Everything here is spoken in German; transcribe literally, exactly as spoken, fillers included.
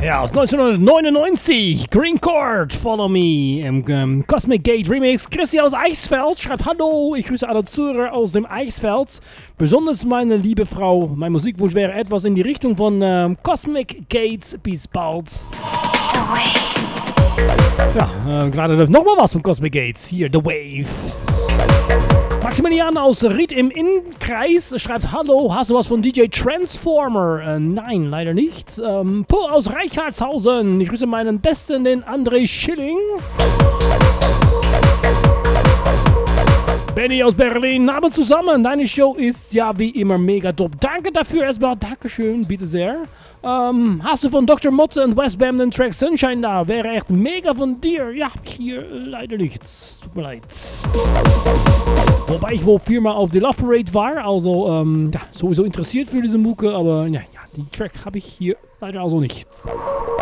Ja, aus neunzehnhundertneunundneunzig, Green Chord, Follow Me im ähm, Cosmic Gate Remix. Chrissy aus Eichsfeld schreibt: Hallo, ich grüße alle Zuhörer aus dem Eichsfeld. Besonders meine liebe Frau. Mein Musikwunsch wäre etwas in die Richtung von ähm, Cosmic Gate. Bis bald. Ja, äh, gerade läuft nochmal was von Cosmic Gate. Hier, The Wave. Maximilian aus Ried im Innkreis schreibt: Hallo, hast du was von D J Transformer? Äh, nein, leider nicht. Ähm, Paul aus Reichartshausen. Ich grüße meinen Besten, den André Schilling. Benny aus Berlin. Abend zusammen. Deine Show ist ja wie immer mega top. Danke dafür erstmal. Dankeschön, bitte sehr. Ähm, hast du von Doktor Motte und West Bam den Track Sunshine da? Wäre echt mega von dir. Ja, hier äh, leider nichts. Tut mir leid. Wobei ich wohl viermal auf die Love Parade war. Also, ähm, ja, sowieso interessiert für diese Mucke. Aber ja, ja, die Track habe ich hier leider also nicht.